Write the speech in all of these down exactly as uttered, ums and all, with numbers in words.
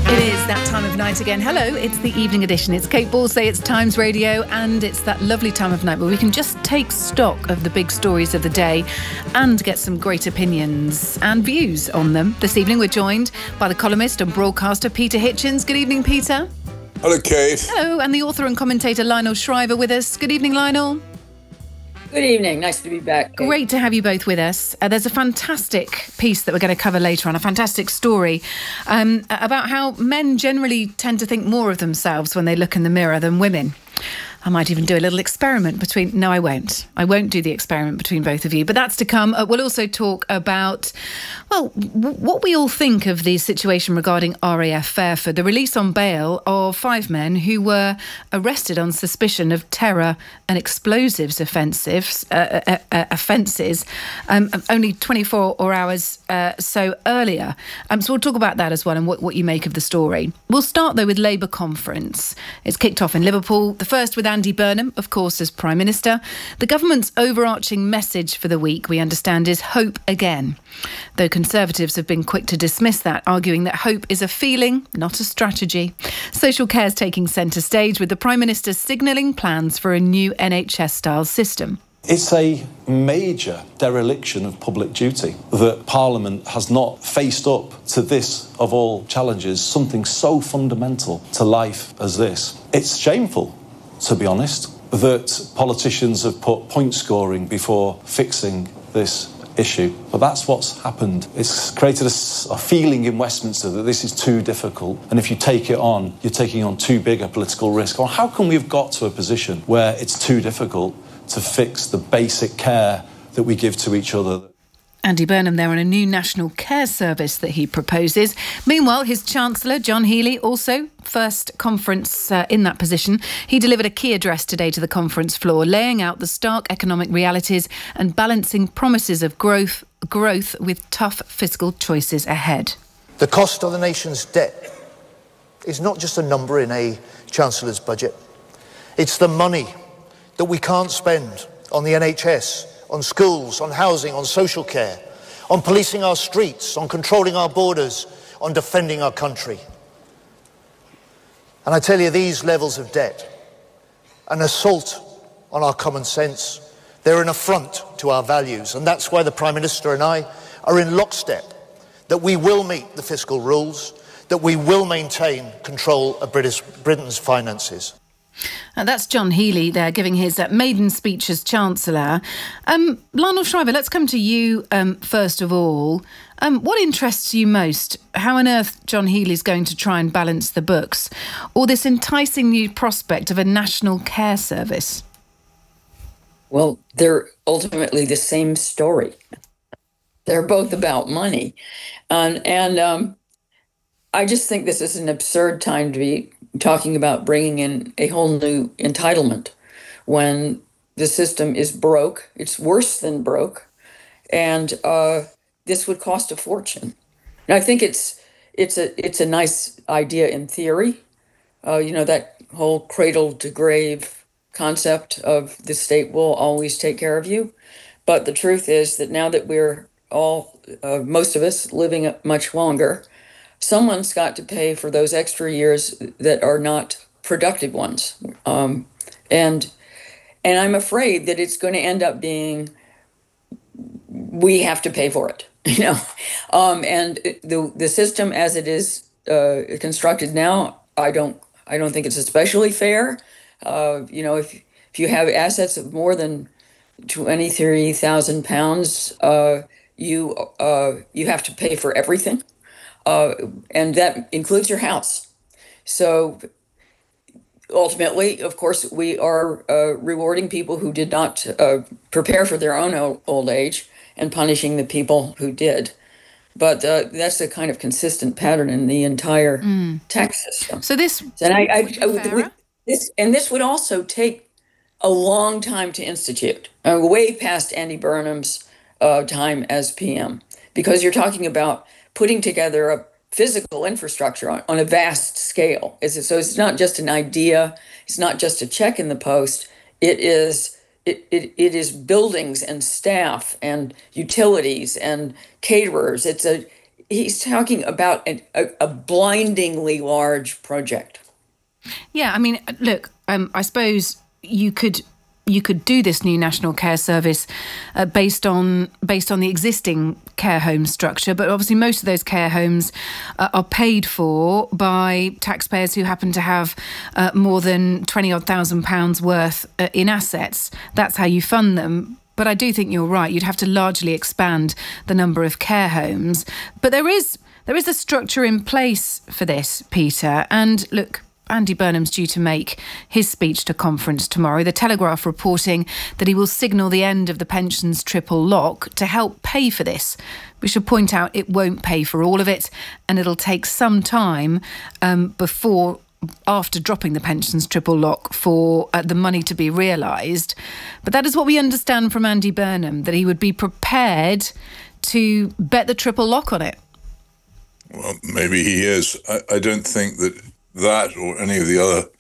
It is that time of night again. Hello, it's the evening edition. It's Kate Borsay, it's Times Radio, and it's that lovely time of night where we can just take stock of the big stories of the day and get some great opinions and views on them. This evening we're joined by the columnist and broadcaster Peter Hitchens. Good evening, Peter. Hello, Kate. Hello, and the author and commentator Lionel Shriver with us. Good evening, Lionel. Good evening. Nice to be back, Kate. Great to have you both with us. Uh, there's a fantastic piece that we're going to cover later on, a fantastic story um, about how men generally tend to think more of themselves when they look in the mirror than women. I might even do a little experiment between... No, I won't. I won't do the experiment between both of you, but that's to come. Uh, we'll also talk about, well, w- what we all think of the situation regarding R A F Fairford, the release on bail of five men who were arrested on suspicion of terror and explosives offensives, uh, uh, uh, offences um, only twenty-four hours uh, so earlier. Um, so we'll talk about that as well and what, what you make of the story. We'll start, though, with Labour conference. It's kicked off in Liverpool, the first with Andy Burnham, of course, as Prime Minister. The government's overarching message for the week, we understand, is hope again. Though Conservatives have been quick to dismiss that, arguing that hope is a feeling, not a strategy. Social care is taking centre stage, with the Prime Minister signalling plans for a new N H S-style system. It's a major dereliction of public duty that Parliament has not faced up to this, of all challenges, something so fundamental to life as this. It's shameful, to be honest, that politicians have put point scoring before fixing this issue. But that's what's happened. It's created a, a feeling in Westminster that this is too difficult, and if you take it on, you're taking on too big a political risk. Or how come we've got to a position where it's too difficult to fix the basic care that we give to each other? Andy Burnham there on a new national care service that he proposes. Meanwhile, his Chancellor, John Healey, also first conference uh, in that position. He delivered a key address today to the conference floor, laying out the stark economic realities and balancing promises of growth, growth with tough fiscal choices ahead. The cost of the nation's debt is not just a number in a Chancellor's budget. It's the money that we can't spend on the N H S, on schools, on housing, on social care, on policing our streets, on controlling our borders, on defending our country. And I tell you, these levels of debt, an assault on our common sense, they're an affront to our values. And that's why the Prime Minister and I are in lockstep, that we will meet the fiscal rules, that we will maintain control of British, Britain's finances. And that's John Healey there giving his uh, maiden speech as Chancellor. Um, Lionel Shriver, let's come to you um, first of all. Um, what interests you most? How on earth John Healey's going to try and balance the books? Or this enticing new prospect of a national care service? Well, they're ultimately the same story. They're both about money. Um, and um, I just think this is an absurd time to be talking about bringing in a whole new entitlement when the system is broke. It's worse than broke. And uh, this would cost a fortune. And I think it's it's a it's a nice idea in theory. Uh, you know, that whole cradle to grave concept of the state will always take care of you. But the truth is that now that we're all, uh, most of us, living much longer, someone's got to pay for those extra years that are not productive ones. Um, and and I'm afraid that it's going to end up being, we have to pay for it, you know. Um, and the the system as it is uh, constructed now, I don't I don't think it's especially fair. Uh, you know, if if you have assets of more than twenty-three thousand pounds, uh, you uh, you have to pay for everything. Uh, and that includes your house. So ultimately, of course, we are uh, rewarding people who did not uh, prepare for their own o- old age and punishing the people who did. But uh, that's a kind of consistent pattern in the entire mm. tax system. So this, and I, I, I we, this, and this would also take a long time to institute, uh, way past Andy Burnham's uh, time as P M, because you're talking about putting together a physical infrastructure on, on a vast scale. It's, so it's not just an idea. It's not just a check in the post. It is it, it it is buildings and staff and utilities and caterers. It's a he's talking about an, a, a blindingly large project. Yeah, I mean, look, um, I suppose you could you could do this new National Care Service uh, based on based on the existing care home structure, but obviously most of those care homes uh, are paid for by taxpayers who happen to have uh, more than twenty odd thousand pounds worth uh, in assets. That's how you fund them. But I do think you're right. You'd have to largely expand the number of care homes. But there is there is a structure in place for this, Peter. And look, Andy Burnham's due to make his speech to conference tomorrow. The Telegraph reporting that he will signal the end of the pensions triple lock to help pay for this. We should point out it won't pay for all of it, and it'll take some time um, before, after dropping the pensions triple lock, for uh, the money to be realised. But that is what we understand from Andy Burnham, that he would be prepared to bet the triple lock on it. Well, maybe he is. I, I don't think that that or any of the other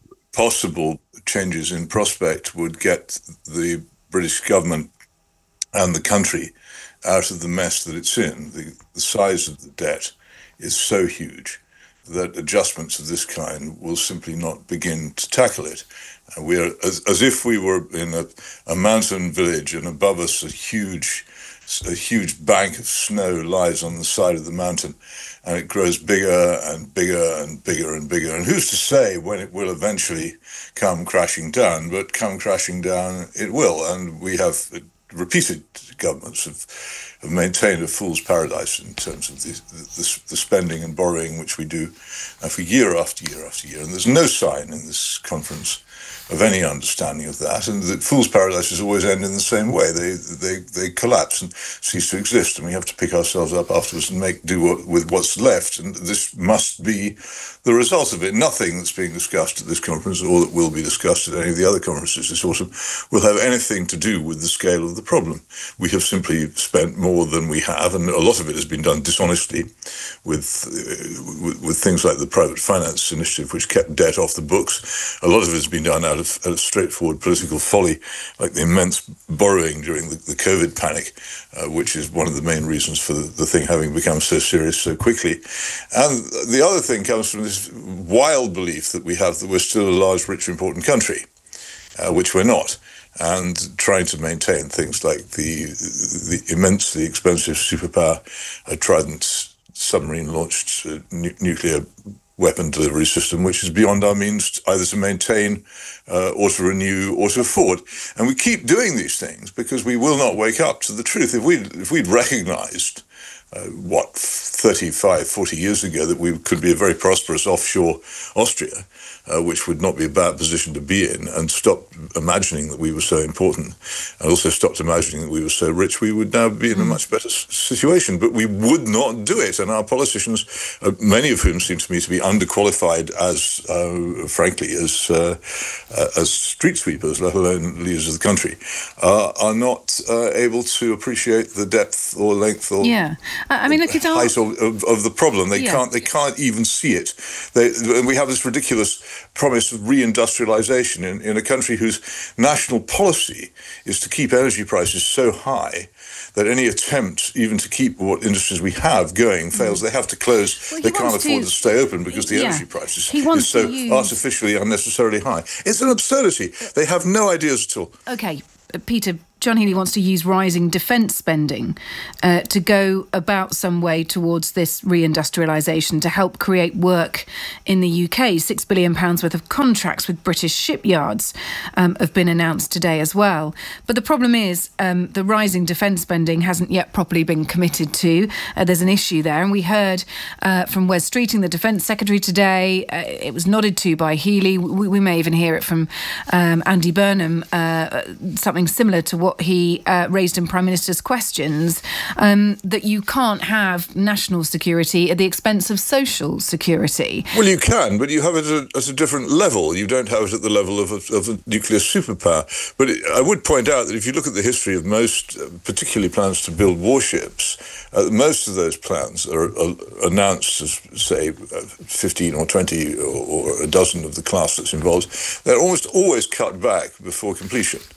possible changes in prospect would get the British government and the country out of the mess that it's in. The, the size of the debt is so huge that adjustments of this kind will simply not begin to tackle it. Uh, we are as, as if we were in a, a mountain village, and above us a huge a huge bank of snow lies on the side of the mountain, and it grows bigger and bigger and bigger and bigger. And who's to say when it will eventually come crashing down? But come crashing down it will. And we have repeated governments have, have maintained a fool's paradise in terms of the, the, the spending and borrowing which we do uh, for year after year after year. And there's no sign in this conference of any understanding of that, and the fool's paradises always end in the same way. They they they collapse and cease to exist, and we have to pick ourselves up afterwards and make do what, with what's left. And this must be the result of it. Nothing that's being discussed at this conference, or that will be discussed at any of the other conferences this autumn, will have anything to do with the scale of the problem. We have simply spent more than we have, and a lot of it has been done dishonestly, with uh, with, with things like the private finance initiative, which kept debt off the books. A lot of it has been done out of, out of straightforward political folly, like the immense borrowing during the, the COVID panic, uh, which is one of the main reasons for the, the thing having become so serious so quickly. And the other thing comes from this wild belief that we have that we're still a large, rich, important country, uh, which we're not. And trying to maintain things like the the immensely expensive superpower uh, Trident submarine-launched uh, nu- nuclear weapon delivery system, which is beyond our means either to maintain uh, or to renew or to afford. And we keep doing these things because we will not wake up to the truth. If we'd, if we'd recognised, uh, what, thirty-five, forty years ago, that we could be a very prosperous offshore Austria, Uh, which would not be a bad position to be in, and stopped imagining that we were so important, and also stopped imagining that we were so rich, we would now be in a much better s- situation. But we would not do it, and our politicians, uh, many of whom seem to me to be underqualified as, uh, frankly, as uh, uh, as street sweepers, let alone leaders of the country, uh, are not uh, able to appreciate the depth or length or yeah. I mean, look, it's all... height of, of, of the problem. They yeah. can't. They can't even see it. They, and we have this ridiculous promise of reindustrialization in, in a country whose national policy is to keep energy prices so high that any attempt even to keep what industries we have going fails. They have to close. Well, they can't afford to, to stay open because the yeah, energy prices is so use... artificially unnecessarily high. It's an absurdity. They have no ideas at all. OK, Peter, John Healey wants to use rising defence spending uh, to go about some way towards this reindustrialisation to help create work in the U K. Six billion pounds worth of contracts with British shipyards um, have been announced today as well. But the problem is um, the rising defence spending hasn't yet properly been committed to. Uh, there's an issue there. And we heard uh, from Wes Streeting, the Defence Secretary, today. Uh, it was nodded to by Healey. We, we may even hear it from um, Andy Burnham, uh, something similar to what What he uh, raised in Prime Minister's questions, um, that you can't have national security at the expense of social security. Well, you can, but you have it at a, at a different level. You don't have it at the level of a, of a nuclear superpower. But it, I would point out that if you look at the history of most, uh, particularly plans to build warships, uh, most of those plans are, are announced as, say, uh, fifteen or twenty or, or a dozen of the class that's involved. They're almost always cut back before completion.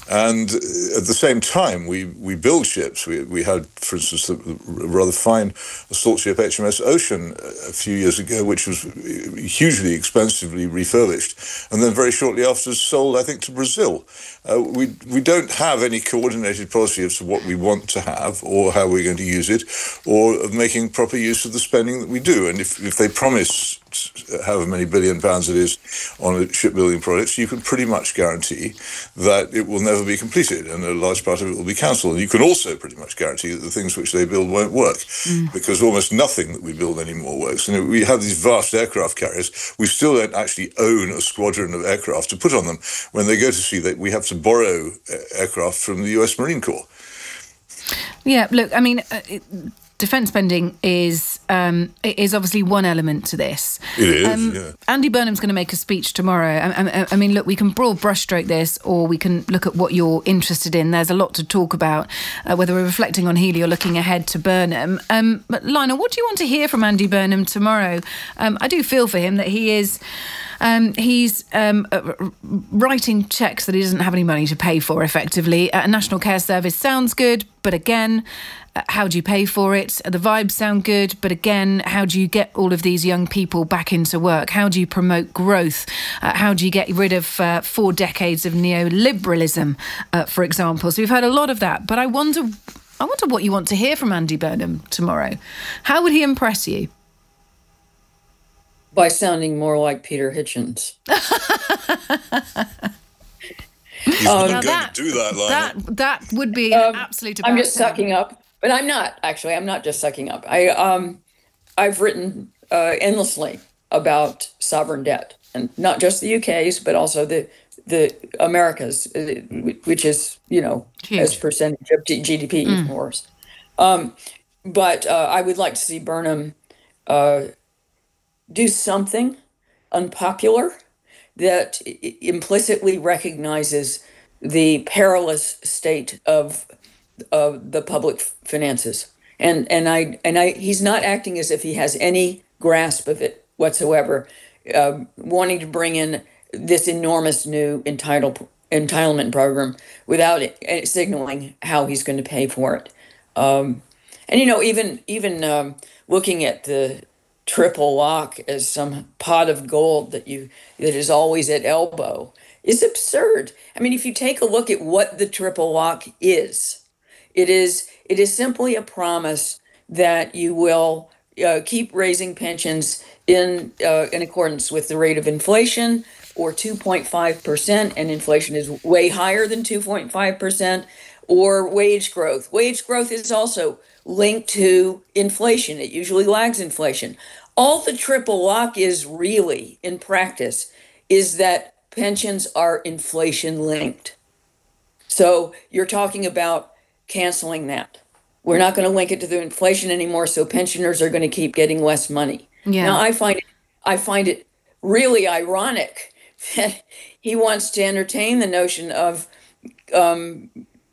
And at the same time, we, we build ships. We we had, for instance, a rather fine assault ship H M S Ocean a few years ago, which was hugely expensively refurbished, and then very shortly after sold, I think, to Brazil. Uh, we we don't have any coordinated policy as to what we want to have or how we're going to use it, or of making proper use of the spending that we do. And if, if they promise however many billion pounds it is on shipbuilding projects, you can pretty much guarantee that it will never be completed, and a large part of it will be cancelled. And you can also pretty much guarantee that the things which they build won't work, mm. because almost nothing that we build anymore works. And we have these vast aircraft carriers. We still don't actually own a squadron of aircraft to put on them. When they go to sea, they, we have to borrow aircraft from the U S Marine Corps. Yeah, look, I mean, uh, it, defence spending is um, is obviously one element to this. It is, um, yeah. Andy Burnham's going to make a speech tomorrow. I, I, I mean, look, we can broad brushstroke this, or we can look at what you're interested in. There's a lot to talk about, uh, whether we're reflecting on Healey or looking ahead to Burnham. Um, but Lionel, what do you want to hear from Andy Burnham tomorrow? Um, I do feel for him that he is... Um, he's um, uh, writing cheques that he doesn't have any money to pay for, effectively. Uh, a National Care Service sounds good, but again, uh, how do you pay for it? Uh, the vibes sound good, but again, how do you get all of these young people back into work? How do you promote growth? Uh, how do you get rid of uh, four decades of neoliberalism, uh, for example? So we've heard a lot of that, but I wonder, I wonder what you want to hear from Andy Burnham tomorrow. How would he impress you? By sounding more like Peter Hitchens. He's um, not going that, to do that, Lionel. That, that would be um, an absolute... I'm just sucking up, but I'm not, actually. I'm not just sucking up. I, um, I've written uh, endlessly about sovereign debt, and not just the U K's, but also the the America's, which is, you know, Huge. as percentage of G D P, mm. of course. Um, but uh, I would like to see Burnham... Uh, do something unpopular that implicitly recognizes the perilous state of of the public finances, and and I and I he's not acting as if he has any grasp of it whatsoever, uh, wanting to bring in this enormous new entitle entitlement program without it, signaling how he's going to pay for it, um, and you know even even um, looking at the triple lock as some pot of gold that you that is always at elbow is absurd. I mean, if you take a look at what the triple lock is, it is it is simply a promise that you will uh, keep raising pensions in uh, in accordance with the rate of inflation, or two point five percent, and inflation is way higher than two point five percent, or wage growth. Wage growth is also linked to inflation. It usually lags inflation. All the triple lock is really, in practice, is that pensions are inflation linked. So you're talking about canceling that. We're not going to link it to the inflation anymore, so pensioners are going to keep getting less money. Yeah. Now, I find it, I find it really ironic that he wants to entertain the notion of um,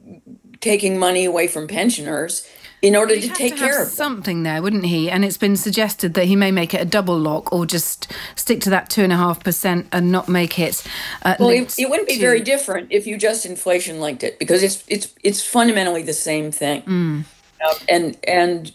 taking money away from pensioners in order He'd to have take to care have of them. Something there, wouldn't he? And it's been suggested that he may make it a double lock, or just stick to that two and a half percent and not make it. Uh, well, it, it wouldn't be to... very different if you just inflation linked it, because it's it's it's fundamentally the same thing. Mm. Uh, and and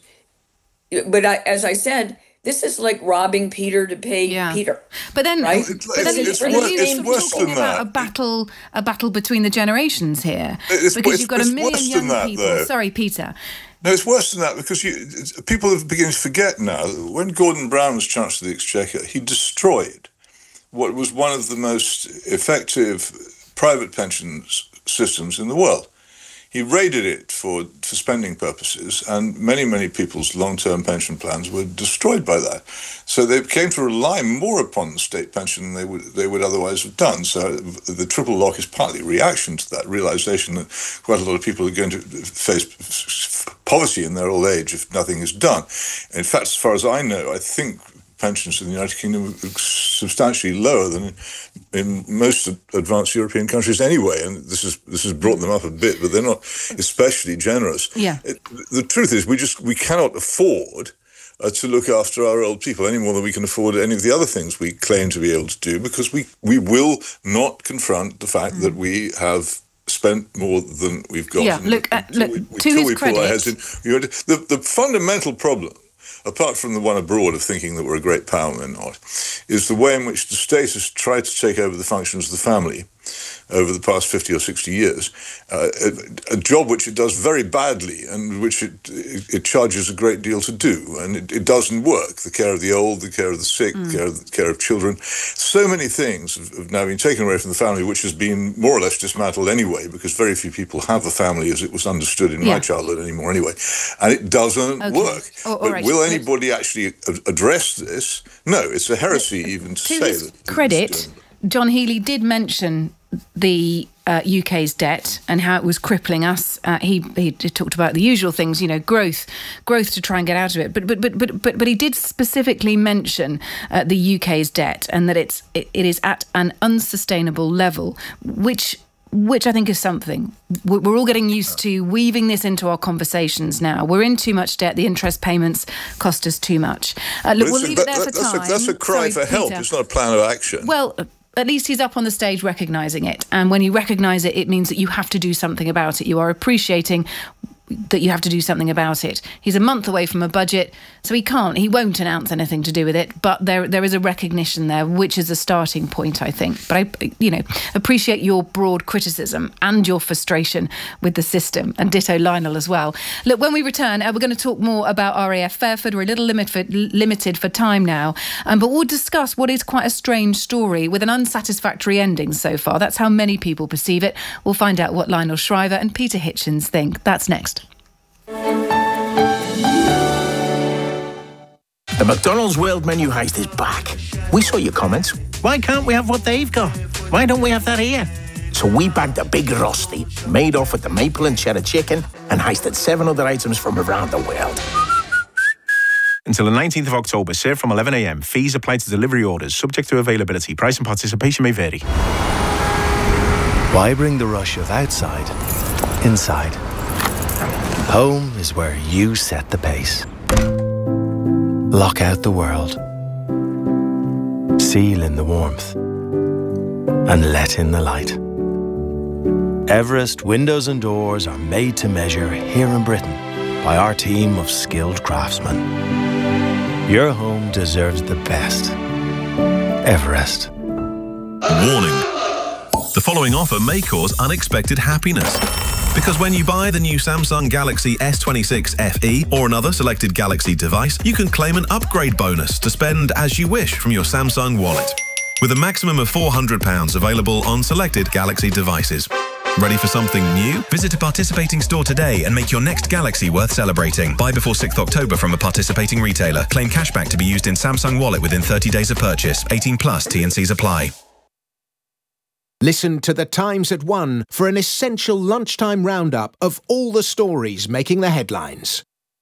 but I, as I said, this is like robbing Peter to pay yeah. Peter. But then, right? It's, but then it's, it's, it's, it's, it's worse than about that. A battle, a battle between the generations here, it's, because it's, you've got a million young that, people. Though. Sorry, Peter. No, it's worse than that, because you, people are beginning to forget now that when Gordon Brown was Chancellor of the Exchequer, he destroyed what was one of the most effective private pension systems in the world. He raided it for, for spending purposes, and many, many people's long-term pension plans were destroyed by that. So they came to rely more upon the state pension than they would they would otherwise have done. So the triple lock is partly a reaction to that realization that quite a lot of people are going to face poverty in their old age if nothing is done. In fact, as far as I know, I think pensions in the United Kingdom are substantially lower than in most advanced European countries anyway, and this has this has brought them up a bit, but they're not especially generous. Yeah. It, the truth is, we just we cannot afford uh, to look after our old people any more than we can afford any of the other things we claim to be able to do, because we we will not confront the fact mm. that we have spent more than we've got. Yeah, look, uh, look we, we, to his we credit. Pull our heads in. You know, the, the fundamental problem, apart from the one abroad of thinking that we're a great power and we're not, is the way in which the state has tried to take over the functions of the family over the past fifty or sixty years, uh, a, a job which it does very badly and which it, it, it charges a great deal to do, and it, it doesn't work. The care of the old, the care of the sick, mm. the care of, the care of children. So many things have, have now been taken away from the family, which has been more or less dismantled anyway, because very few people have a family as it was understood in yeah. my childhood anymore anyway. And it doesn't okay. work. Oh, but right. will anybody actually address this? No, it's a heresy even to, to say his that. Credit, John Healey did mention the uh, U K's debt and how it was crippling us. Uh, he, he talked about the usual things, you know, growth, growth to try and get out of it. But but but but but, but he did specifically mention uh, the U K's debt and that it's it, it is at an unsustainable level, which. Which I think is something. We're all getting used to weaving this into our conversations now. We're in too much debt. The interest payments cost us too much. Uh, look, we'll leave it there for that's time. A, that's a cry Sorry, for help. Peter. It's not a plan of action. Well, at least he's up on the stage recognising it. And when you recognise it, it means that you have to do something about it. You are appreciating that you have to do something about it. He's a month away from a budget, so he can't, he won't announce anything to do with it, but there there is a recognition there, which is a starting point, I think. But I, you know, appreciate your broad criticism and your frustration with the system, and ditto Lionel as well. Look, when we return, uh, we're going to talk more about R A F Fairford. We're a little limit for, limited for time now, um, but we'll discuss what is quite a strange story with an unsatisfactory ending so far. That's how many people perceive it. We'll find out what Lionel Shriver and Peter Hitchens think. That's next. The McDonald's World Menu Heist is back. We saw your comments. Why can't we have what they've got? Why don't we have that here? So we bagged a big Rusty, made off with the maple and cheddar chicken, and heisted seven other items from around the world. Until the nineteenth of October, served from eleven a m. Fees apply to delivery orders, subject to availability. Price and participation may vary. Why bring the rush of outside inside? Home is where you set the pace. Lock out the world. Seal in the warmth. And let in the light. Everest windows and doors are made to measure here in Britain by our team of skilled craftsmen. Your home deserves the best. Everest. Warning. The following offer may cause unexpected happiness. Because when you buy the new Samsung Galaxy S twenty-six F E or another selected Galaxy device, you can claim an upgrade bonus to spend as you wish from your Samsung wallet, with a maximum of four hundred pounds available on selected Galaxy devices. Ready for something new? Visit a participating store today and make your next Galaxy worth celebrating. Buy before sixth of October from a participating retailer. Claim cashback to be used in Samsung Wallet within thirty days of purchase. eighteen plus, T and Cs apply. Listen to The Times at one for an essential lunchtime roundup of all the stories making the headlines.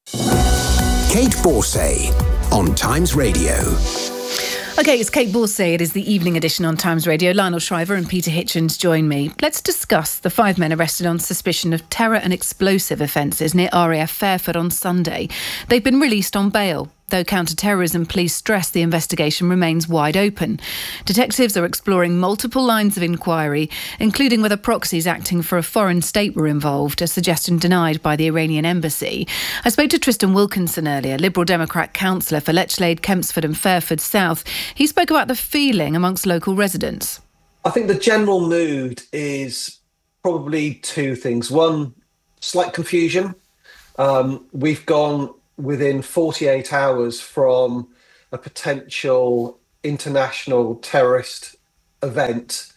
Kate Borsay on Times Radio. OK, it's Kate Borsay. It is the evening edition on Times Radio. Lionel Shriver and Peter Hitchens join me. Let's discuss the five men arrested on suspicion of terror and explosive offences near R A F Fairford on Sunday. They've been released on bail, though counter-terrorism police stress the investigation remains wide open. Detectives are exploring multiple lines of inquiry, including whether proxies acting for a foreign state were involved, a suggestion denied by the Iranian embassy. I spoke to Tristan Wilkinson earlier, Liberal Democrat councillor for Lechlade, Kempsford and Fairford South. He spoke about the feeling amongst local residents. I think the general mood is probably two things. One, slight confusion. Um, we've gone within forty-eight hours from a potential international terrorist event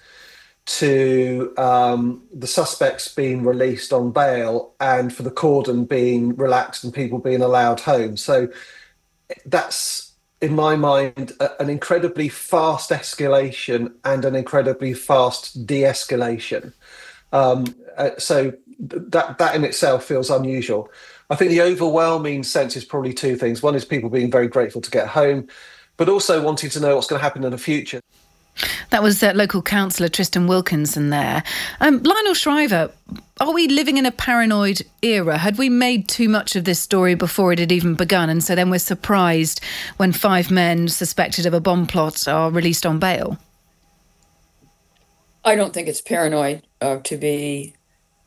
to um, the suspects being released on bail and for the cordon being relaxed and people being allowed home. So that's, in my mind, a, an incredibly fast escalation and an incredibly fast de-escalation. Um, uh, so th- that that in itself feels unusual. I think the overwhelming sense is probably two things. One is people being very grateful to get home, but also wanting to know what's going to happen in the future. That was uh, local councillor Tristan Wilkinson there. Um, Lionel Shriver, are we living in a paranoid era? Had we made too much of this story before it had even begun, and so then we're surprised when five men suspected of a bomb plot are released on bail? I don't think it's paranoid uh, to be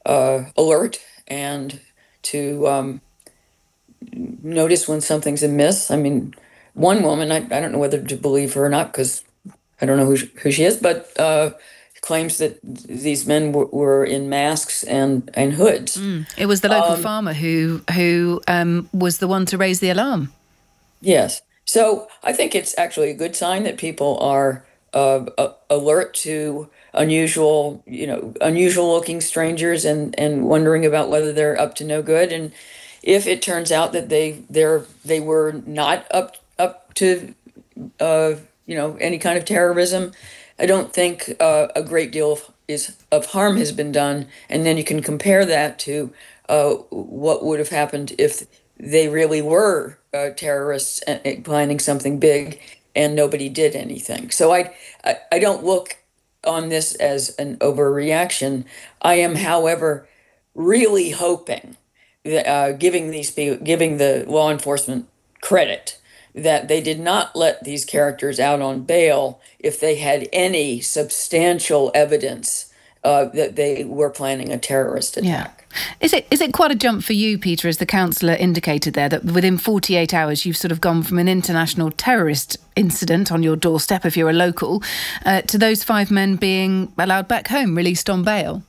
uh, alert and to um, notice when something's amiss. I mean, one woman, I, I don't know whether to believe her or not because I don't know who she, who she is, but uh, claims that these men w- were in masks and, and hoods. Mm. It was the local um, farmer who who um, was the one to raise the alarm. Yes. So I think it's actually a good sign that people are uh, uh, alert to unusual, you know, unusual looking strangers and, and wondering about whether they're up to no good. And if it turns out that they they're they were not up up to uh, you know, any kind of terrorism, I don't think uh, a great deal of, is of harm has been done. And then you can compare that to uh, what would have happened if they really were uh, terrorists and planning something big and nobody did anything. So I, I, I don't look on this as an overreaction. I am, however, really hoping that uh, giving these people, giving the law enforcement credit that they did not let these characters out on bail if they had any substantial evidence uh, that they were planning a terrorist attack. Yeah. Is it is it quite a jump for you, Peter, as the councillor indicated there, that within forty-eight hours you've sort of gone from an international terrorist incident on your doorstep, if you're a local, uh, to those five men being allowed back home, released on bail?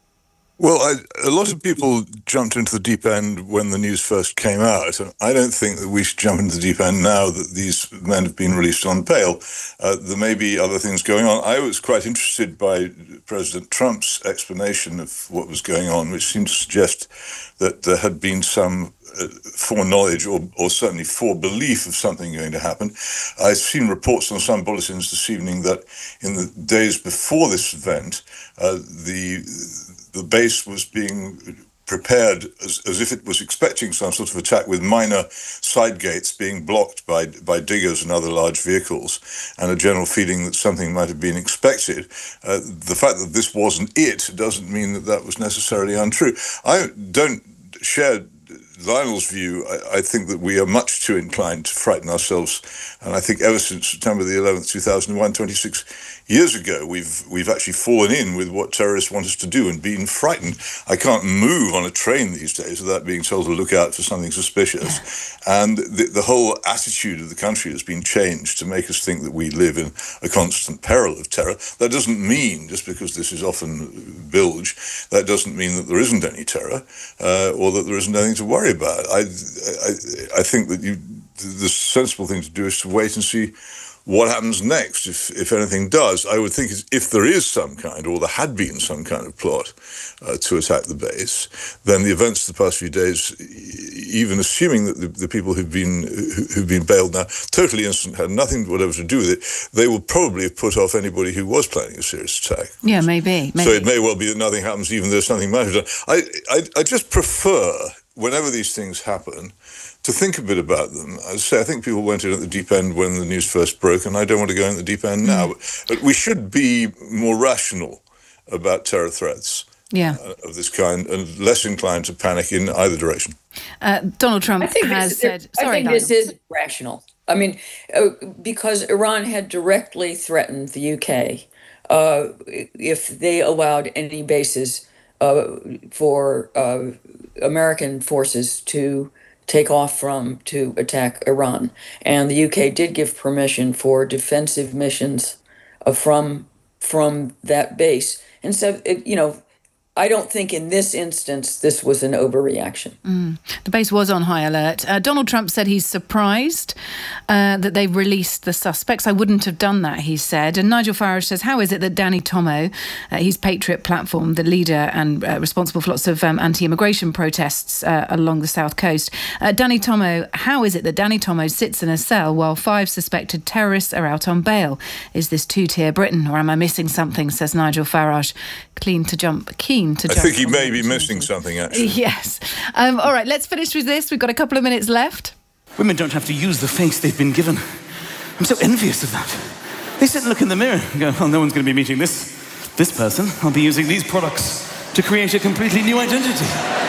Well, I, a lot of people jumped into the deep end when the news first came out. And I don't think that we should jump into the deep end now that these men have been released on bail. Uh, there may be other things going on. I was quite interested by President Trump's explanation of what was going on, which seemed to suggest that there had been some uh, foreknowledge or, or certainly forebelief of something going to happen. I've seen reports on some bulletins this evening that in the days before this event, uh, the... the base was being prepared as, as if it was expecting some sort of attack, with minor side gates being blocked by by diggers and other large vehicles, and a general feeling that something might have been expected. Uh, the fact that this wasn't it doesn't mean that that was necessarily untrue. I don't share Lionel's view. I, I think that we are much too inclined to frighten ourselves, and I think ever since September the eleventh, two thousand one, twenty-six years ago, we've we've actually fallen in with what terrorists want us to do and been frightened. I can't move on a train these days without being told to look out for something suspicious. And the, the whole attitude of the country has been changed to make us think that we live in a constant peril of terror. That doesn't mean, just because this is often bilged, that doesn't mean that there isn't any terror uh, or that there isn't anything to worry about. I, I, I think that you, the sensible thing to do is to wait and see what happens next, if if anything does. I would think if there is some kind, or there had been some kind of plot uh, to attack the base, then the events of the past few days, even assuming that the, the people who've been who, who've been bailed now, totally innocent, had nothing whatever to do with it, they will probably have put off anybody who was planning a serious attack. Yeah, maybe. maybe. So it may well be that nothing happens, even though something might have done. I, I, I just prefer, whenever these things happen, to think a bit about them. As I say, I think people went in at the deep end when the news first broke, and I don't want to go in at the deep end now. Mm. But, but we should be more rational about terror threats yeah. uh, of this kind, and less inclined to panic in either direction. Uh, Donald Trump has this, said... I Sorry, think Nigel. this is rational. I mean, uh, because Iran had directly threatened the U K uh, if they allowed any bases uh, for uh, American forces to take off from to attack Iran. And the U K did give permission for defensive missions uh, from from that base. And so, it, you know, I don't think in this instance this was an overreaction. Mm. The base was on high alert. Uh, Donald Trump said he's surprised uh, that they've released the suspects. I wouldn't have done that, he said. And Nigel Farage says, how is it that Danny Tomo, uh, he's Patriot Platform, the leader and uh, responsible for lots of um, anti-immigration protests uh, along the south coast. Uh, Danny Tomo, how is it that Danny Tomo sits in a cell while five suspected terrorists are out on bail? Is this two-tier Britain, or am I missing something, says Nigel Farage. Clean to jump, keen to I jump. think he may be missing something, actually. Yes. Um, all right, let's finish with this. We've got a couple of minutes left. Women don't have to use the face they've been given. I'm so envious of that. They sit and look in the mirror and go, oh, no one's going to be meeting this, this person. I'll be using these products to create a completely new identity.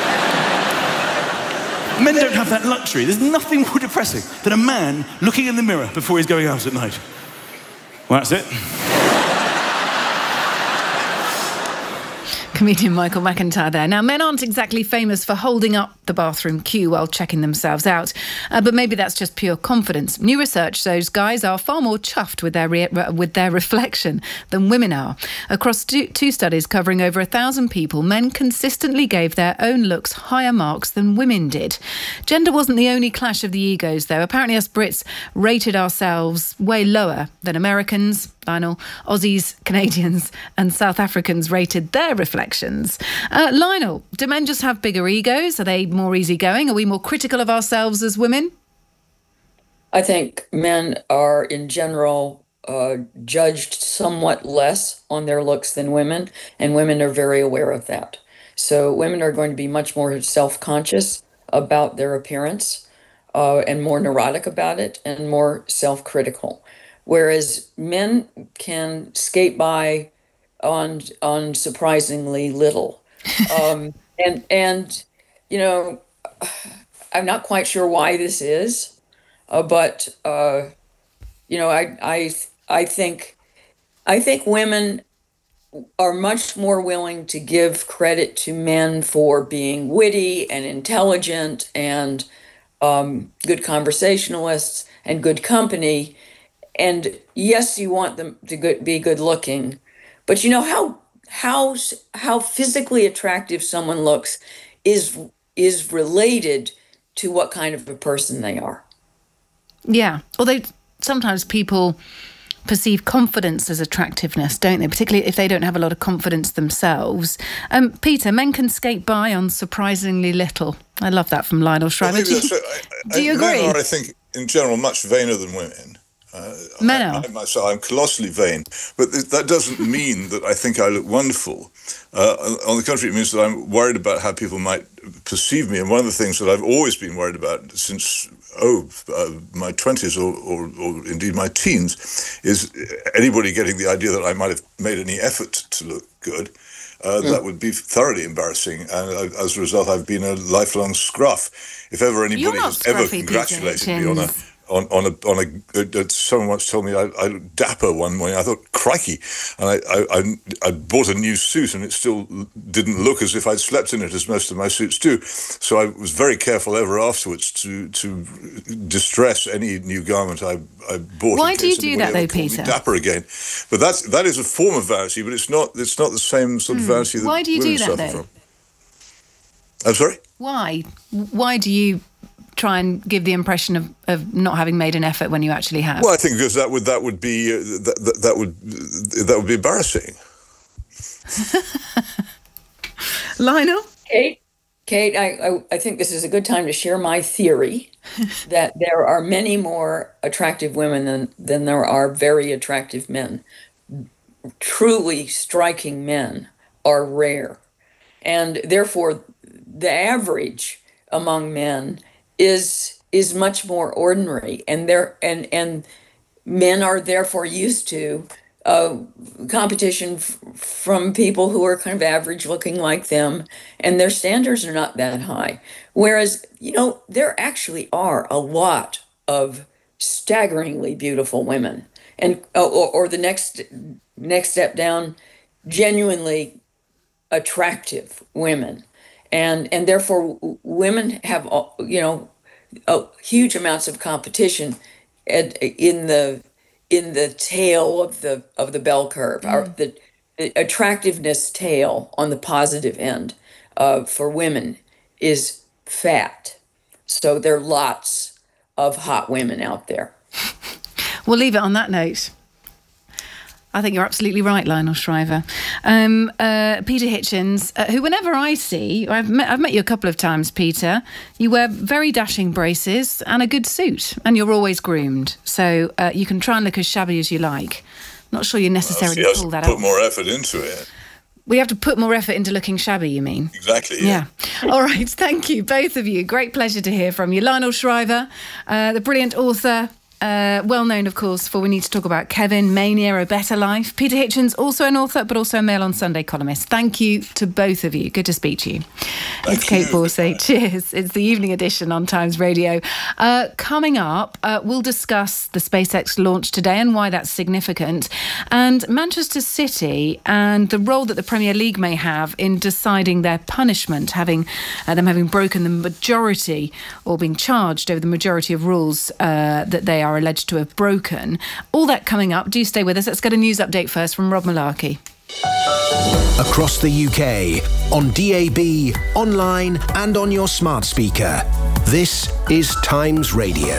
Men don't have that luxury. There's nothing more depressing than a man looking in the mirror before he's going out at night. Well, that's it. Comedian Michael McIntyre there. Now, men aren't exactly famous for holding up the bathroom queue while checking themselves out, uh, but maybe that's just pure confidence. New research shows guys are far more chuffed with their re- with their reflection than women are. Across two, two studies covering over a thousand people, men consistently gave their own looks higher marks than women did. Gender wasn't the only clash of the egos, though. Apparently, us Brits rated ourselves way lower than Americans, Lionel, Aussies, Canadians and South Africans rated their reflections. Uh, Lionel, do men just have bigger egos? Are they more easygoing? Are we more critical of ourselves as women? I think men are, in general, uh, judged somewhat less on their looks than women, and women are very aware of that. So women are going to be much more self-conscious about their appearance uh, and more neurotic about it and more self-critical. Whereas men can skate by on on surprisingly little, um, and and you know, I'm not quite sure why this is, uh, but uh, you know, I I I think I think women are much more willing to give credit to men for being witty and intelligent and um, good conversationalists and good company. And yes, you want them to good, be good looking, but you know how how how physically attractive someone looks is is related to what kind of a person they are. Yeah, although sometimes people perceive confidence as attractiveness, don't they? Particularly if they don't have a lot of confidence themselves. Um, Peter, men can skate by on surprisingly little. I love that from Lionel Shriver. Well, do you, so I, do you I, agree? Men are, I think, in general, much vainer than women. Uh, Men I, are. I myself, I'm colossally vain, but th- that doesn't mean that I think I look wonderful. Uh, on the contrary, it means that I'm worried about how people might perceive me. And one of the things that I've always been worried about since, oh, uh, my twenties or, or, or indeed my teens, is anybody getting the idea that I might have made any effort to look good. Uh, mm. That would be thoroughly embarrassing. And I, as a result, I've been a lifelong scruff. If ever anybody has scruffy, ever congratulated me on a On, on a on a, uh, someone once told me I, I looked dapper one morning. I thought, crikey, and I, I I I bought a new suit and it still didn't look as if I'd slept in it, as most of my suits do. So I was very careful ever afterwards to to distress any new garment I I bought. Why do you do that though, Peter? Dapper again, but that's that is a form of vanity, but it's not it's not the same sort of vanity that Why do you women do that suffer though? from. I'm sorry. Why? Why do you try and give the impression of, of not having made an effort when you actually have? Well, I think because that would that would be uh, that, that that would that would be embarrassing. Lionel? Kate, Kate, I, I I think this is a good time to share my theory that there are many more attractive women than than there are very attractive men. Truly striking men are rare, and therefore the average among men is is much more ordinary, and there and and men are therefore used to uh, competition f- from people who are kind of average looking like them, and their standards are not that high. Whereas, you know, there actually are a lot of staggeringly beautiful women, and uh, or, or the next next step down, genuinely attractive women. And and therefore, women have, you know, uh, huge amounts of competition at, in the in the tail of the of the bell curve, mm. or the, the attractiveness tail on the positive end uh, for women is fat. So there are lots of hot women out there. We'll leave it on that note. I think you're absolutely right, Lionel Shriver. Um, uh, Peter Hitchens, uh, who whenever I see, I've met, I've met you a couple of times, Peter, you wear very dashing braces and a good suit, and you're always groomed. So uh, you can try and look as shabby as you like. Not sure you necessarily well, pull that put off. Put more effort into it. We have to put more effort into looking shabby, you mean? Exactly, yeah. yeah. All right, thank you, both of you. Great pleasure to hear from you. Lionel Shriver, uh, the brilliant author, uh, well known, of course, for We Need to Talk About Kevin, Mania, A Better Life. Peter Hitchens, also an author, but also a Mail on Sunday columnist. Thank you to both of you. Good to speak to you. Thank it's Kate you. Borsay. Cheers. It's the evening edition on Times Radio. Uh, coming up, uh, we'll discuss the SpaceX launch today and why that's significant, and Manchester City and the role that the Premier League may have in deciding their punishment, having uh, them having broken the majority or being charged over the majority of rules uh, that they are alleged to have broken. All that coming up. Do stay with us. Let's get a news update first from Rob Malarkey. Across the U K, on D A B, online and on your smart speaker. This is Times Radio.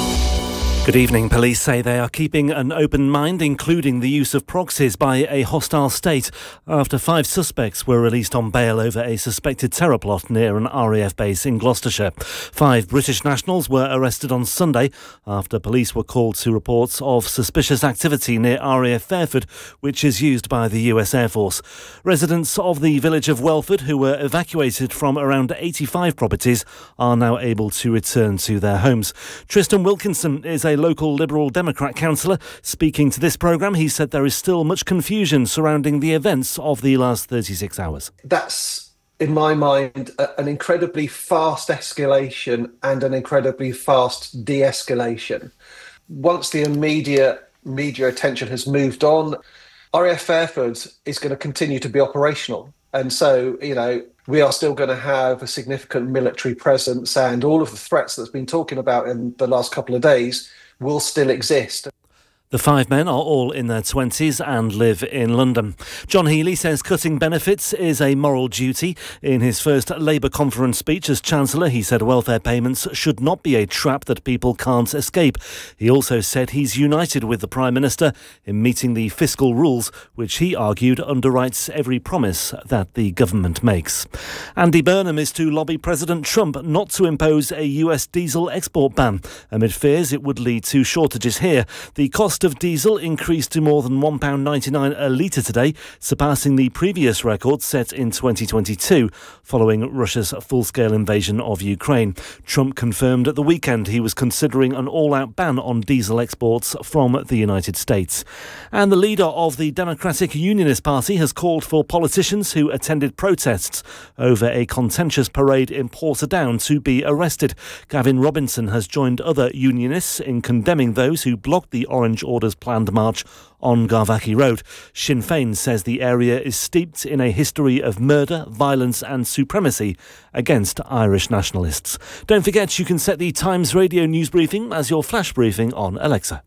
Good evening. Police say they are keeping an open mind, including the use of proxies by a hostile state, after five suspects were released on bail over a suspected terror plot near an R A F base in Gloucestershire. Five British nationals were arrested on Sunday after police were called to reports of suspicious activity near R A F Fairford, which is used by the U S Air Force. Residents of the village of Welford, who were evacuated from around eighty-five properties, are now able to return to their homes. Tristan Wilkinson is a local Liberal Democrat councillor. Speaking to this programme, he said there is still much confusion surrounding the events of the last thirty-six hours. That's, in my mind, a, an incredibly fast escalation and an incredibly fast de-escalation. Once the immediate media attention has moved on, R A F Fairford is going to continue to be operational. And so, you know, we are still going to have a significant military presence, and all of the threats that's been talking about in the last couple of days will still exist. The five men are all in their twenties and live in London. John Healey says cutting benefits is a moral duty. In his first Labour conference speech as Chancellor, he said welfare payments should not be a trap that people can't escape. He also said he's united with the Prime Minister in meeting the fiscal rules, which he argued underwrites every promise that the government makes. Andy Burnham is to lobby President Trump not to impose a U S diesel export ban, amid fears it would lead to shortages here. The cost of diesel increased to more than one pound ninety-nine a litre today, surpassing the previous record set in twenty twenty-two, following Russia's full-scale invasion of Ukraine. Trump confirmed at the weekend he was considering an all-out ban on diesel exports from the United States. And the leader of the Democratic Unionist Party has called for politicians who attended protests over a contentious parade in Portadown to be arrested. Gavin Robinson has joined other unionists in condemning those who blocked the Orange Order's planned march on Garvaki Road. Sinn Féin says the area is steeped in a history of murder, violence and supremacy against Irish nationalists. Don't forget you can set the Times Radio news briefing as your flash briefing on Alexa.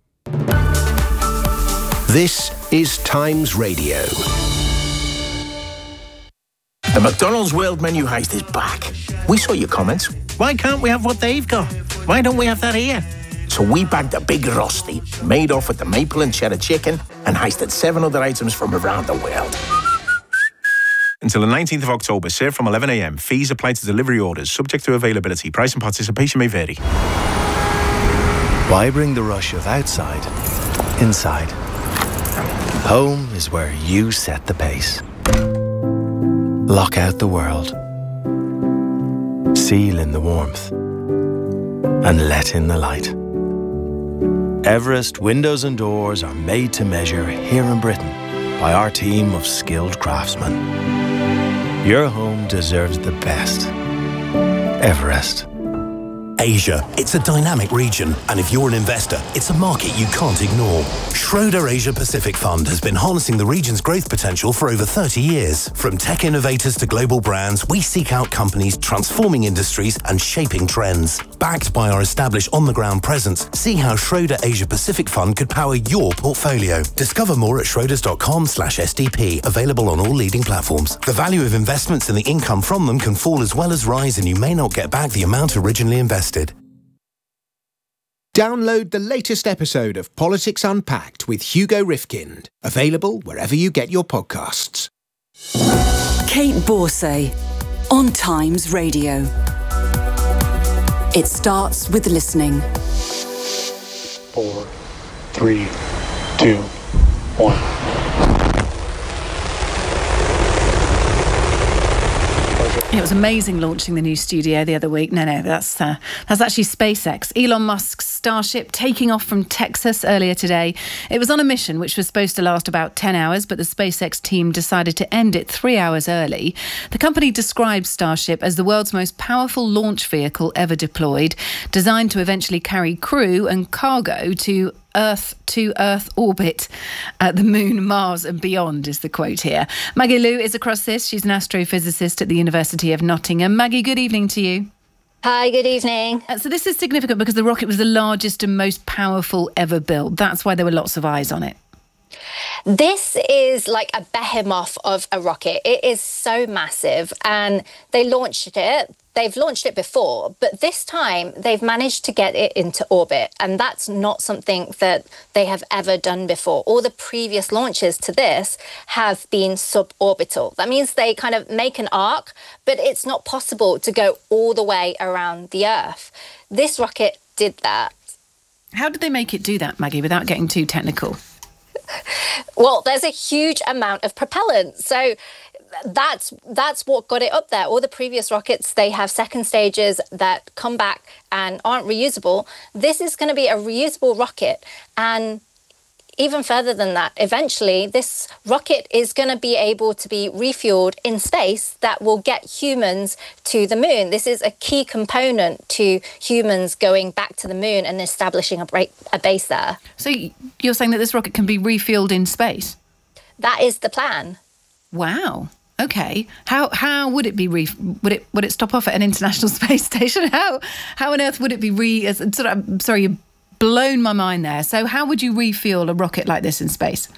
This is Times Radio. The McDonald's World Menu Heist is back. We saw your comments. Why can't we have what they've got? Why don't we have that here? So we bagged a big Rusty, made off with the maple and cheddar chicken, and heisted seven other items from around the world. Until the nineteenth of October, serve from eleven a m. Fees apply to delivery orders, subject to availability. Price and participation may vary. Why bring the rush of outside inside? Home is where you set the pace. Lock out the world. Seal in the warmth. And let in the light. Everest windows and doors are made to measure here in Britain by our team of skilled craftsmen. Your home deserves the best. Everest. Asia, it's a dynamic region, and if you're an investor, it's a market you can't ignore. Schroeder Asia Pacific Fund has been harnessing the region's growth potential for over thirty years. From tech innovators to global brands, we seek out companies transforming industries and shaping trends. Backed by our established on-the-ground presence, see how Schroeder Asia Pacific Fund could power your portfolio. Discover more at schroders.com slash SDP, available on all leading platforms. The value of investments and the income from them can fall as well as rise, and you may not get back the amount originally invested. Download the latest episode of Politics Unpacked with Hugo Rifkind. Available wherever you get your podcasts. Kate Borsay on Times Radio. It starts with listening. Four, three, two, one. It was amazing launching the new studio the other week. No, no, that's uh, that's actually SpaceX. Elon Musk's Starship taking off from Texas earlier today. It was on a mission which was supposed to last about ten hours, but the SpaceX team decided to end it three hours early. The company describes Starship as the world's most powerful launch vehicle ever deployed, designed to eventually carry crew and cargo to Earth to Earth orbit at the Moon, Mars and beyond, is the quote here. Maggie Liu is across this. She's an astrophysicist at the University of Nottingham. Maggie, good evening to you. Hi, good evening. Uh, so this is significant because the rocket was the largest and most powerful ever built. That's why there were lots of eyes on it. This is like a behemoth of a rocket. It is so massive, and they launched it. They've launched it before, but this time they've managed to get it into orbit, and that's not something that they have ever done before. All the previous launches to this have been suborbital. That means they kind of make an arc, but it's not possible to go all the way around the Earth. This rocket did that. How did they make it do that, Maggie, without getting too technical? Well, there's a huge amount of propellant. So that's that's what got it up there. All the previous rockets, they have second stages that come back and aren't reusable. This is going to be a reusable rocket. And even further than that, eventually this rocket is going to be able to be refueled in space that will get humans to the moon. This is a key component to humans going back to the moon and establishing a, break, a base there. So you're saying that this rocket can be refueled in space? That is the plan. Wow. Okay. How how would it be re- would it would it stop off at an international space station? How how on earth would it be re? Sort of, I'm sorry, you blown my mind there. So how would you refuel a rocket like this in space?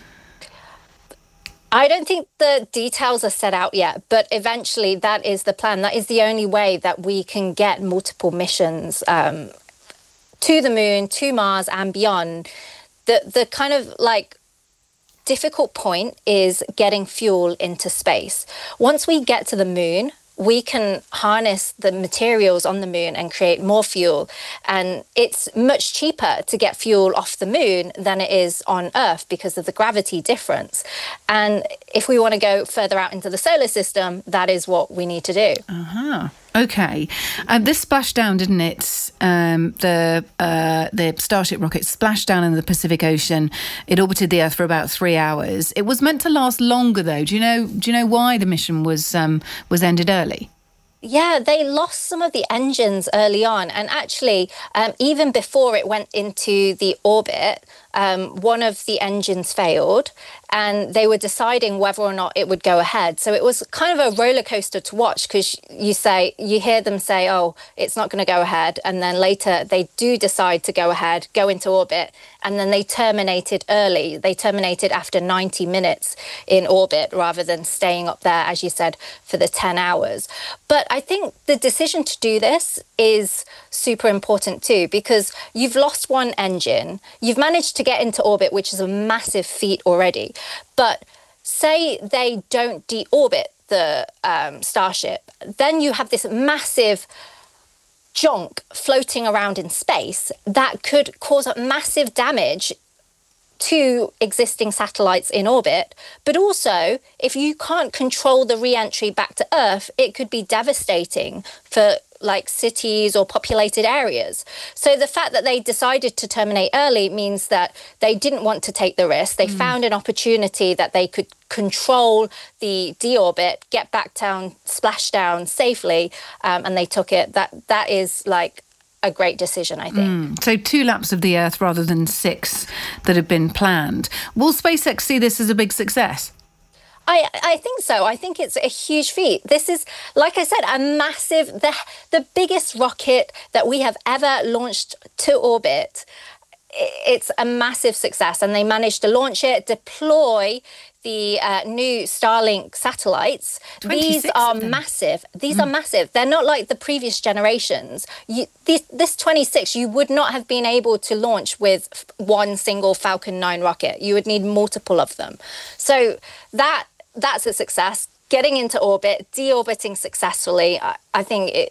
I don't think the details are set out yet, but eventually that is the plan. That is the only way that we can get multiple missions um, to the moon, to Mars and beyond. The the kind of like difficult point is getting fuel into space. Once we get to the moon, we can harness the materials on the moon and create more fuel. And it's much cheaper to get fuel off the moon than it is on Earth because of the gravity difference. And if we want to go further out into the solar system, that is what we need to do. Uh-huh. Okay. Um, this splashed down, didn't it? Um, the uh, the Starship rocket splashed down in the Pacific Ocean. It orbited the Earth for about three hours. It was meant to last longer, though. Do you know? Do you know why the mission was um, was ended early? Yeah, they lost some of the engines early on. And actually, um, even before it went into the orbit, um, one of the engines failed and they were deciding whether or not it would go ahead. So it was kind of a roller coaster to watch because you say, you hear them say, oh, it's not going to go ahead. And then later they do decide to go ahead, go into orbit. And then they terminated early. They terminated after ninety minutes in orbit rather than staying up there, as you said, for the ten hours. But I think the decision to do this is super important too, because you've lost one engine. You've managed to get into orbit, which is a massive feat already. But say they don't deorbit the um, Starship, then you have this massive junk floating around in space that could cause massive damage to existing satellites in orbit. But also, if you can't control the re-entry back to Earth, it could be devastating for like cities or populated areas. So the fact that they decided to terminate early means that they didn't want to take the risk. They mm. found an opportunity that they could control the deorbit, get back down, splash down safely, um, and they took it. That that is like a great decision, I think. Mm. So two laps of the Earth rather than six that had been planned. Will SpaceX see this as a big success? I, I think so. I think it's a huge feat. This is, like I said, a massive, the, the biggest rocket that we have ever launched to orbit. It's a massive success, and they managed to launch it, deploy the uh, new Starlink satellites. These are massive. These mm. are massive. They're not like the previous generations. You, this, this twenty-six, you would not have been able to launch with one single Falcon nine rocket. You would need multiple of them. So that that's a success. Getting into orbit, deorbiting successfully, I, I think it,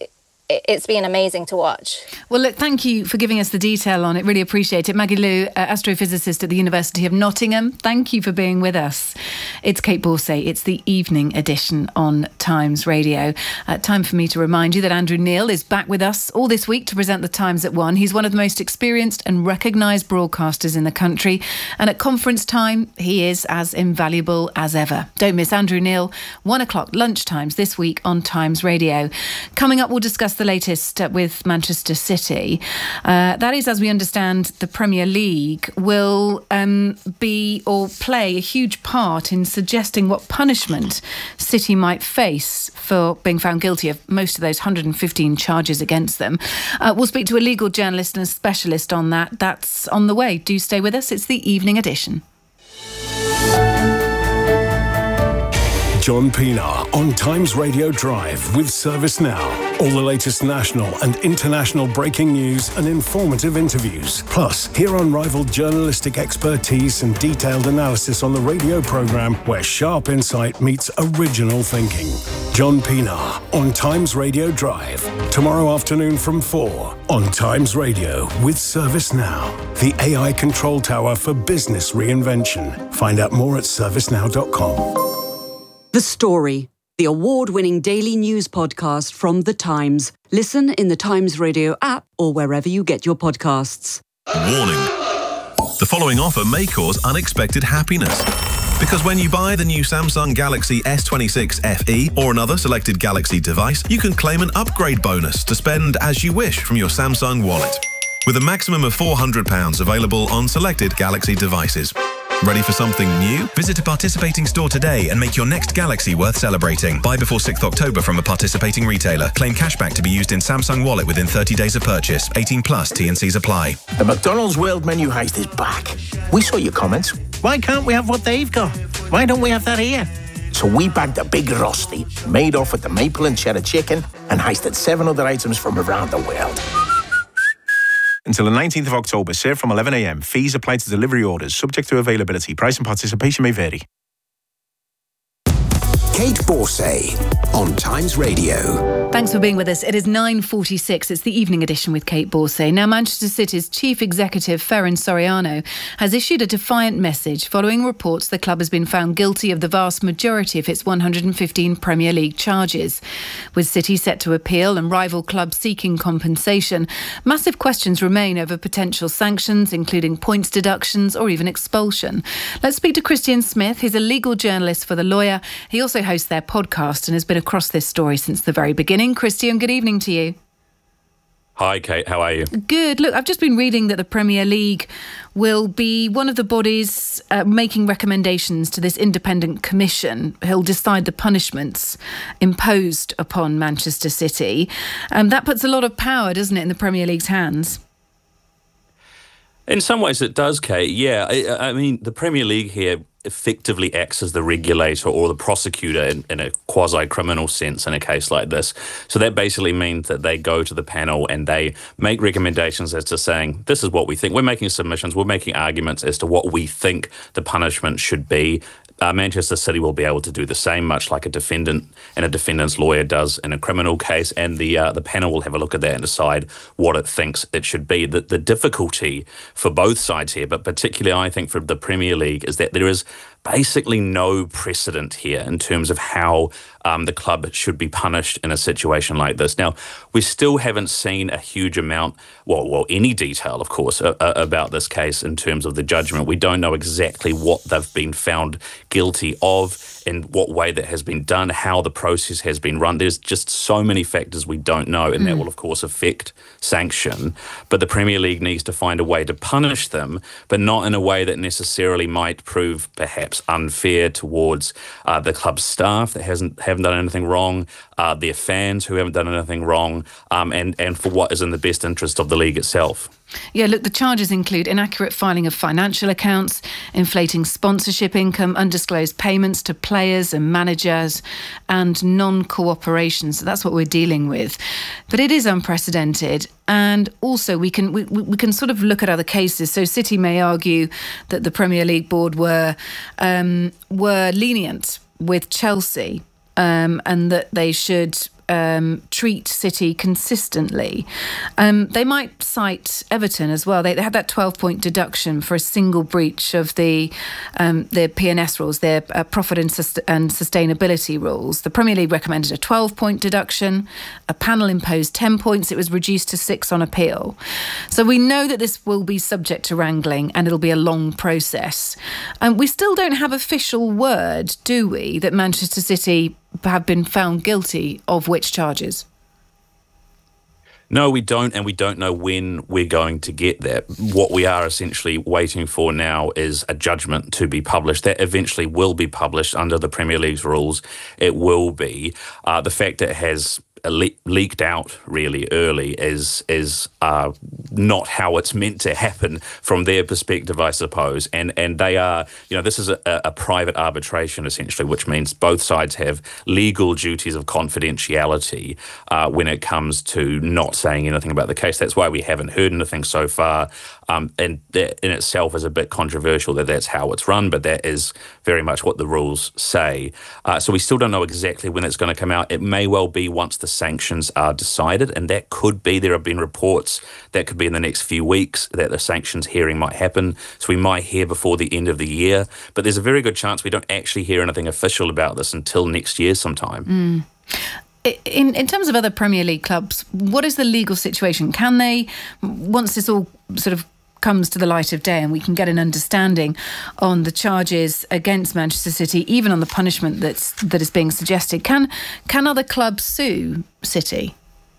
it, it's been amazing to watch. Well, look, thank you for giving us the detail on it. Really appreciate it. Maggie Liu, uh, astrophysicist at the University of Nottingham. Thank you for being with us. It's Kate Borsay. It's the evening edition on Times Radio. Uh, time for me to remind you that Andrew Neil is back with us all this week to present the Times at one. He's one of the most experienced and recognised broadcasters in the country. And at conference time, he is as invaluable as ever. Don't miss Andrew Neil, one o'clock lunchtimes this week on Times Radio. Coming up, we'll discuss the latest uh, with Manchester City. Uh, that is, as we understand, the Premier League will um, be or play a huge part in suggesting what punishment City might face for being found guilty of most of those one hundred fifteen charges against them. Uh, we'll speak to a legal journalist and a specialist on that. That's on the way. Do stay with us. It's the evening edition. John Pienaar on Times Radio Drive with ServiceNow. All the latest national and international breaking news and informative interviews. Plus, hear unrivaled journalistic expertise and detailed analysis on the radio programme where sharp insight meets original thinking. John Pienaar on Times Radio Drive. Tomorrow afternoon from four on Times Radio with ServiceNow. The A I control tower for business reinvention. Find out more at service now dot com. The Story, the award-winning daily news podcast from The Times. Listen in the Times Radio app or wherever you get your podcasts. Warning. The following offer may cause unexpected happiness. Because when you buy the new Samsung Galaxy S twenty-six F E or another selected Galaxy device, you can claim an upgrade bonus to spend as you wish from your Samsung wallet. With a maximum of four hundred pounds available on selected Galaxy devices. Ready for something new? Visit a participating store today and make your next Galaxy worth celebrating. Buy before sixth of October from a participating retailer. Claim cashback to be used in Samsung Wallet within thirty days of purchase. eighteen plus, T and C's apply. The McDonald's World Menu Heist is back. We saw your comments. Why can't we have what they've got? Why don't we have that here? So we bagged a big Rusty, made off with the maple and cheddar chicken, and heisted seven other items from around the world. Until the nineteenth of October, served from eleven a m. Fees apply to delivery orders, subject to availability. Price and participation may vary. Kate Borsay on Times Radio. Thanks for being with us. It is nine forty-six. It's the evening edition with Kate Borsay. Now, Manchester City's chief executive, Ferran Soriano, has issued a defiant message following reports the club has been found guilty of the vast majority of its one hundred fifteen Premier League charges. With City set to appeal and rival clubs seeking compensation, massive questions remain over potential sanctions, including points deductions or even expulsion. Let's speak to Christian Smith. He's a legal journalist for The Lawyer. He also hosts their podcast and has been across this story since the very beginning. Christian, good evening to you. Hi, Kate. How are you? Good. Look, I've just been reading that the Premier League will be one of the bodies uh, making recommendations to this independent commission who'll decide the punishments imposed upon Manchester City. Um, that puts a lot of power, doesn't it, in the Premier League's hands? In some ways it does, Kate. Yeah, I, I mean, the Premier League here effectively acts as the regulator or the prosecutor in, in a quasi-criminal sense in a case like this. So that basically means that they go to the panel and they make recommendations as to saying, this is what we think. We're making submissions, we're making arguments as to what we think the punishment should be. Uh, Manchester City will be able to do the same, much like a defendant and a defendant's lawyer does in a criminal case, and the uh, the panel will have a look at that and decide what it thinks it should be. The, the difficulty for both sides here, but particularly I think for the Premier League, is that there is basically no precedent here in terms of how um, the club should be punished in a situation like this. Now, we still haven't seen a huge amount, well, well any detail, of course, uh, uh, about this case in terms of the judgment. We don't know exactly what they've been found guilty of, in what way that has been done, how the process has been run. There's just so many factors we don't know, and mm. that will, of course, affect sanction. But the Premier League needs to find a way to punish them, but not in a way that necessarily might prove perhaps unfair towards uh, the club's staff that hasn't haven't done anything wrong, uh, their fans who haven't done anything wrong, um, and, and for what is in the best interest of the league itself. Yeah, look, the charges include inaccurate filing of financial accounts, inflating sponsorship income, undisclosed payments to players and managers, and non-cooperation. So that's what we're dealing with. But it is unprecedented. And also we can we, we can sort of look at other cases. So City may argue that the Premier League board were um, were lenient with Chelsea um, and that they should um, treat City consistently. Um, they might cite Everton as well. They, they had that twelve-point deduction for a single breach of the um, their P and S rules, their uh, profit and, sust- and sustainability rules. The Premier League recommended a twelve-point deduction. A panel imposed ten points. It was reduced to six on appeal. So we know that this will be subject to wrangling and it'll be a long process. And um, we still don't have official word, do we, that Manchester City have been found guilty of which charges? No, we don't, and we don't know when we're going to get that. What we are essentially waiting for now is a judgment to be published. That eventually will be published under the Premier League's rules. It will be. Uh, the fact that it has Le- leaked out really early is is uh, not how it's meant to happen from their perspective, I suppose. And and they are, you know, this is a, a private arbitration essentially, which means both sides have legal duties of confidentiality uh, when it comes to not saying anything about the case. That's why we haven't heard anything so far. Um, and that in itself is a bit controversial that that's how it's run, but that is very much what the rules say. Uh, so we still don't know exactly when it's going to come out. It may well be once the sanctions are decided, and that could be, there have been reports that could be in the next few weeks that the sanctions hearing might happen. So we might hear before the end of the year, but there's a very good chance we don't actually hear anything official about this until next year sometime. Mm. In in terms of other Premier League clubs, what is the legal situation? Can they, once this all sort of comes to the light of day and we can get an understanding on the charges against Manchester City, even on the punishment that's that is being suggested, can can other clubs sue City?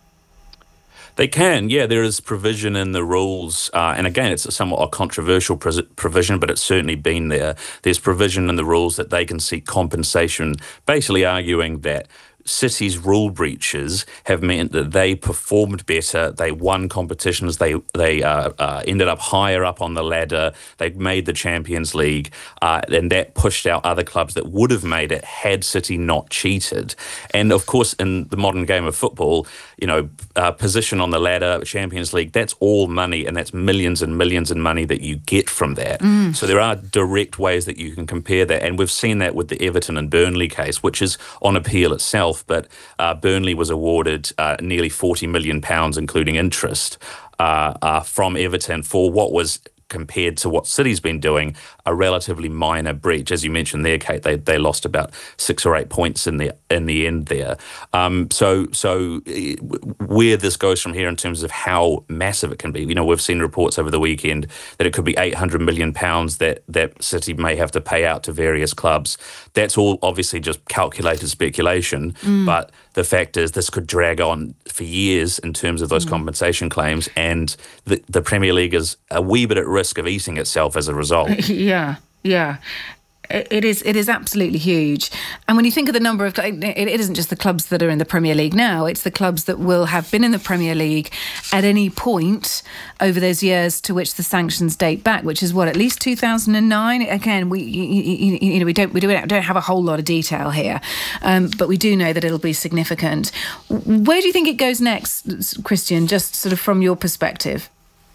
They can, yeah. There is provision in the rules, uh, and again, it's a somewhat a controversial pres- provision, but it's certainly been there. There's provision in the rules that they can seek compensation, basically arguing that City's rule breaches have meant that they performed better, they won competitions, they they uh, uh, ended up higher up on the ladder, they made the Champions League, uh, and that pushed out other clubs that would have made it had City not cheated. And of course, in the modern game of football, you know, uh, position on the ladder, Champions League, that's all money, and that's millions and millions in money that you get from that. Mm. So there are direct ways that you can compare that, and we've seen that with the Everton and Burnley case, which is on appeal itself. But uh, Burnley was awarded uh, nearly forty million pounds, including interest, uh, uh, from Everton for what was, compared to what City's been doing, a relatively minor breach. As you mentioned there, Kate, they they lost about six or eight points in the in the end there. Um, so so where this goes from here in terms of how massive it can be, you know, we've seen reports over the weekend that it could be eight hundred million pounds that that City may have to pay out to various clubs. That's all obviously just calculated speculation, mm. but the fact is this could drag on for years in terms of those mm. compensation claims, and the, the Premier League is a wee bit at risk of eating itself as a result. Yeah, yeah. It is it is absolutely huge. And when you think of the number of, it, it isn't just the clubs that are in the Premier League now, it's the clubs that will have been in the Premier League at any point over those years to which the sanctions date back, which is what, at least two thousand nine? Again, we you, you know we don't we don't have a whole lot of detail here, um, but we do know that it'll be significant. Where do you think it goes next, Christian, just sort of from your perspective?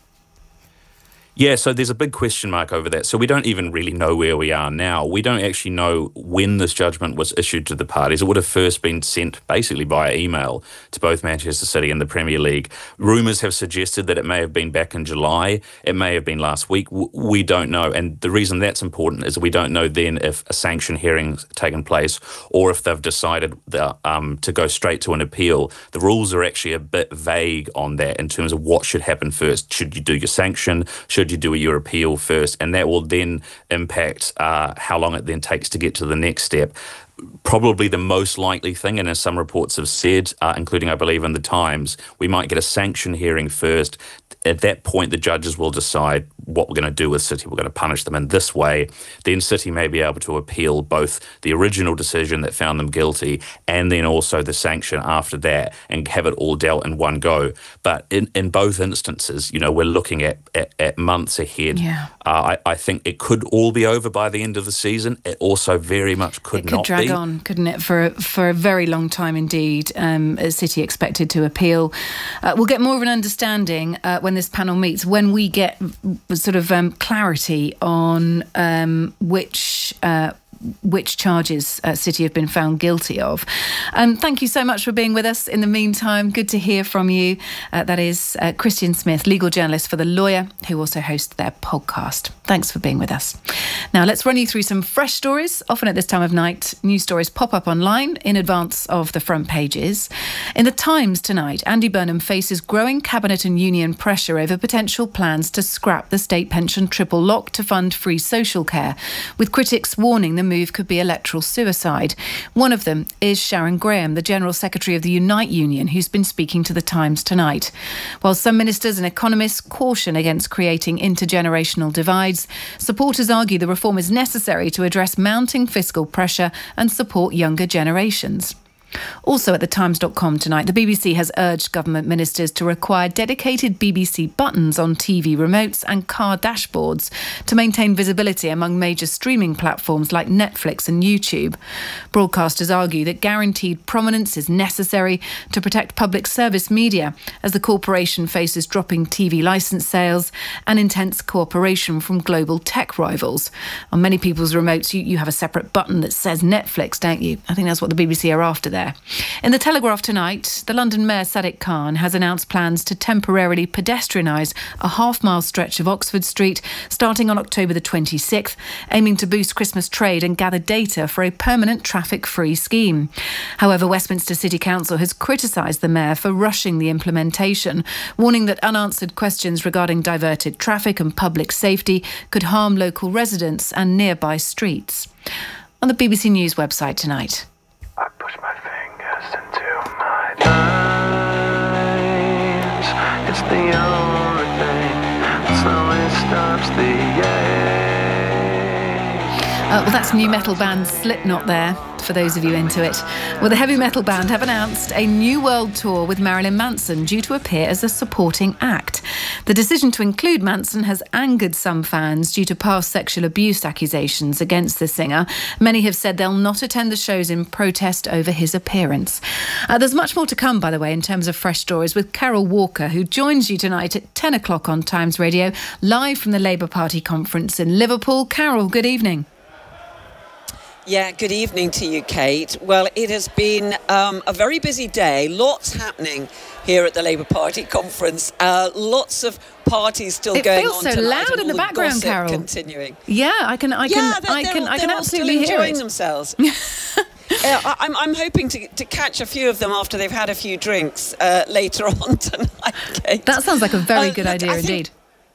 Yeah, so there's a big question mark over that. So we don't even really know where we are now. We don't actually know when this judgment was issued to the parties. It would have first been sent basically via email to both Manchester City and the Premier League. Rumours have suggested that it may have been back in July. It may have been last week. We don't know. And the reason that's important is we don't know then if a sanction hearing's taken place or if they've decided that, um, to go straight to an appeal. The rules are actually a bit vague on that in terms of what should happen first. Should you do your sanction? Should you do your appeal first? And that will then impact uh, how long it then takes to get to the next step. Probably the most likely thing, and as some reports have said, uh, including I believe in the Times, we might get a sanction hearing first. At that point, the judges will decide what we're going to do with City. We're going to punish them in this way. Then City may be able to appeal both the original decision that found them guilty and then also the sanction after that and have it all dealt in one go. But in, in both instances, you know, we're looking at, at, at months ahead. Yeah. Uh, I, I think it could all be over by the end of the season. It also very much could, it could not drag be. on, couldn't it, for, for a very long time indeed. Um, City expected to appeal. Uh, we'll get more of an understanding uh, when this panel meets, when we get sort of um, clarity on um, which uh, which charges uh, City have been found guilty of. Um, thank you so much for being with us. In the meantime, good to hear from you. Uh, that is uh, Christian Smith, legal journalist for The Lawyer, who also hosts their podcast. Thanks for being with us. Now, let's run you through some fresh stories. Often at this time of night, news stories pop up online in advance of the front pages. In The Times tonight, Andy Burnham faces growing cabinet and union pressure over potential plans to scrap the state pension triple lock to fund free social care, with critics warning the move could be electoral suicide. One of them is Sharon Graham, the General Secretary of the Unite Union, who's been speaking to The Times tonight. While some ministers and economists caution against creating intergenerational divides, supporters argue the reform is necessary to address mounting fiscal pressure and support younger generations. Also at the times dot com tonight, the B B C has urged government ministers to require dedicated B B C buttons on T V remotes and car dashboards to maintain visibility among major streaming platforms like Netflix and YouTube. Broadcasters argue that guaranteed prominence is necessary to protect public service media as the corporation faces dropping T V licence sales and intense cooperation from global tech rivals. On many people's remotes, you, you have a separate button that says Netflix, don't you? I think that's what the B B C are after there. In the Telegraph tonight, the London Mayor Sadiq Khan has announced plans to temporarily pedestrianise a half-mile stretch of Oxford Street starting on October the twenty-sixth, aiming to boost Christmas trade and gather data for a permanent traffic-free scheme. However, Westminster City Council has criticised the Mayor for rushing the implementation, warning that unanswered questions regarding diverted traffic and public safety could harm local residents and nearby streets. On the B B C News website tonight. I push my fingers into my veins. It's the only thing that slowly stops the ache. Uh, well, that's new metal band Slipknot there, for those of you into it. Well, the heavy metal band have announced a new world tour with Marilyn Manson, due to appear as a supporting act. The decision to include Manson has angered some fans due to past sexual abuse accusations against the singer. Many have said they'll not attend the shows in protest over his appearance. Uh, there's much more to come, by the way, in terms of fresh stories with Carol Walker, who joins you tonight at ten o'clock on Times Radio, live from the Labour Party conference in Liverpool. Carol, good evening. Yeah, good evening to you, Kate. Well, it has been um, a very busy day. Lots happening here at the Labour Party conference. Uh, lots of parties still it going on tonight. It feels so loud in the, the background, Carol. Continuing. Yeah, I can, I can, yeah, I can, all, I can absolutely all still hear enjoying it. themselves. uh, I, I'm, I'm hoping to, to catch a few of them after they've had a few drinks uh, later on tonight, Kate. That sounds like a very uh, good look, idea indeed.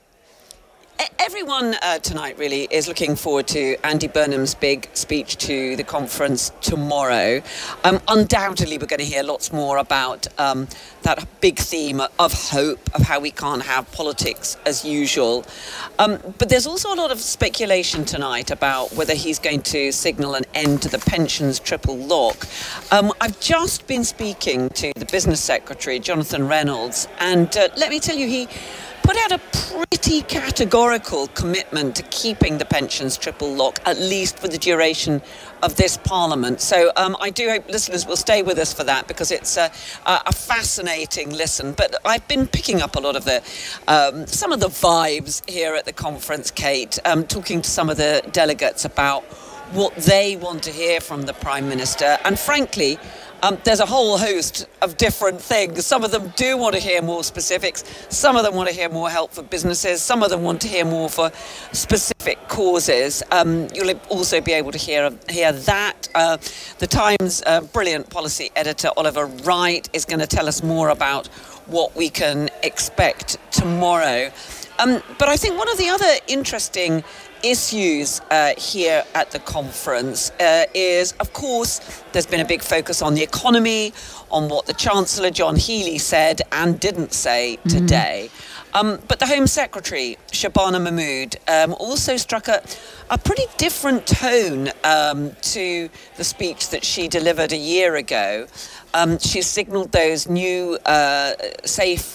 Everyone uh, tonight really is looking forward to Andy Burnham's big speech to the conference tomorrow. Um, undoubtedly, we're going to hear lots more about um, that big theme of hope, of how we can't have politics as usual. Um, but there's also a lot of speculation tonight about whether he's going to signal an end to the pensions triple lock. Um, I've just been speaking to the business secretary, Jonathan Reynolds, and uh, let me tell you, he put out a pretty categorical commitment to keeping the pensions triple lock, at least for the duration of this Parliament. So um, I do hope listeners will stay with us for that, because it's a, a fascinating listen. But I've been picking up a lot of the, um, some of the vibes here at the conference, Kate, um, talking to some of the delegates about what they want to hear from the Prime Minister. And frankly, Um, there's a whole host of different things. Some of them do want to hear more specifics. Some of them want to hear more help for businesses. Some of them want to hear more for specific causes. Um, you'll also be able to hear hear that. Uh, the Times' uh, brilliant policy editor, Oliver Wright, is going to tell us more about what we can expect tomorrow. Um, but I think one of the other interesting issues uh, here at the conference uh, is, of course, there's been a big focus on the economy, on what the Chancellor, John Healey, said and didn't say today. Mm-hmm. Um, but the Home Secretary, Shabana Mahmood, um, also struck a, a pretty different tone um, to the speech that she delivered a year ago. Um, she signalled those new uh, safe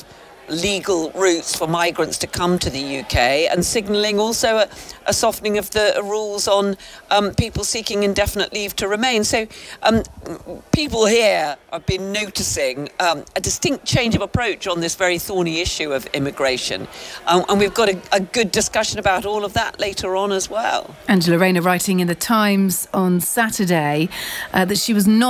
legal routes for migrants to come to the U K, and signalling also a, a softening of the rules on um, people seeking indefinite leave to remain. So um, people here have been noticing um, a distinct change of approach on this very thorny issue of immigration. Um, and we've got a, a good discussion about all of that later on as well. Angela Rayner writing in The Times on Saturday uh, that she was not